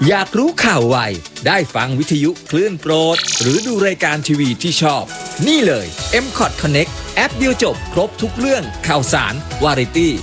อยากรู้ข่าวไวได้ฟังวิทยุคลื่นโปรดหรือดูรายการทีวีที่ชอบนี่เลย M-Cot Connect แอปเดียวจบครบทุกเรื่องข่าวสารวาไรตี้